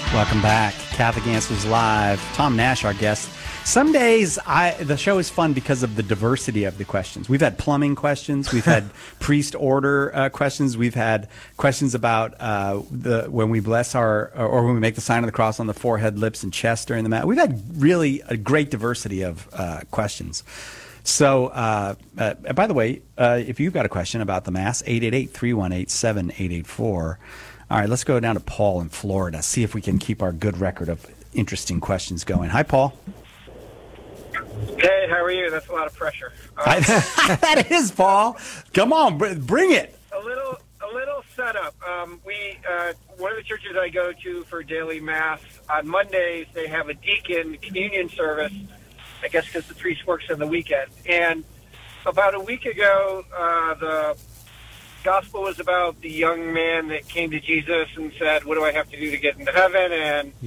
Welcome back. Catholic Answers Live. Tom Nash, our guest. Some days the show is fun because of the diversity of the questions. We've had plumbing questions. We've had priest order questions. We've had questions about when we bless or when we make the sign of the cross on the forehead, lips, and chest during the Mass. We've had really a great diversity of questions. So, by the way, if you've got a question about the Mass, 888-318-7884. All right, let's go down to Paul in Florida, see if we can keep our good record of interesting questions going. Hi, Paul. Hey, how are you? That's a lot of pressure. That is, Paul. Come on, bring it. A little setup. One of the churches I go to for daily Mass, on Mondays, they have a deacon communion service, I guess because the priest works on the weekend. And about a week ago, the gospel was about the young man that came to Jesus and said, what do I have to do to get into heaven? And